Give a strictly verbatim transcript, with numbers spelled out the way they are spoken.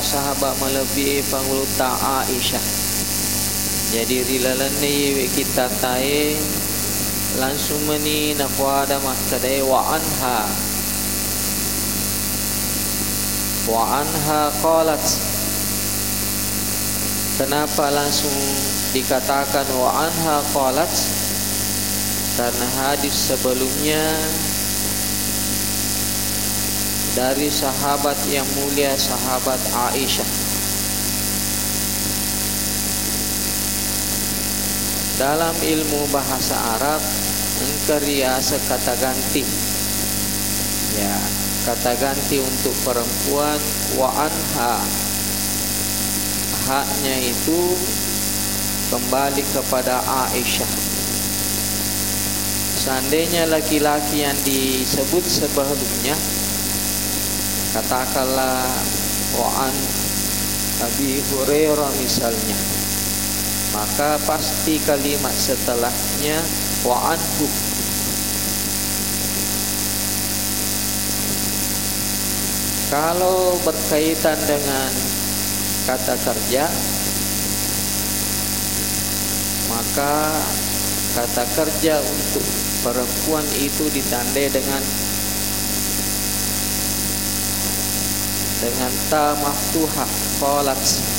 sahabat melebihi panguluta Aisyah. Jadi rilalani kita tae langsung meni nakwada makadai wa anha wa anha qalat. Kenapa langsung dikatakan wa anha qalat? Karena hadis sebelumnya dari sahabat yang mulia, sahabat Aisyah. Dalam ilmu bahasa Arab engkeriasa kata ganti. Ya, kata ganti untuk perempuan wa anha. Haknya itu kembali kepada Aisyah. Seandainya laki-laki yang disebut sebelumnya, katakanlah wa'an Abi Hurairah misalnya, maka pasti kalimat setelahnya wa'anhu. Kalau berkaitan dengan kata kerja, maka kata kerja untuk perempuan itu ditandai dengan dengan ta maftuhah qalat.